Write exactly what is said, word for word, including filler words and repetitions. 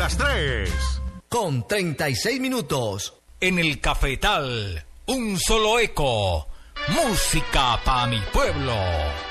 las tres. Con treinta y seis minutos. En el Cafetal, un solo eco. Música para mi pueblo.